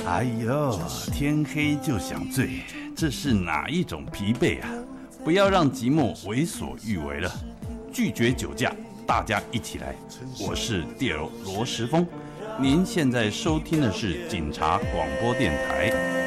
哎呦，天黑就想醉，这是哪一种疲惫啊？不要让寂寞为所欲为了，拒绝酒驾，大家一起来！我是DL罗时丰，您现在收听的是警察广播电台。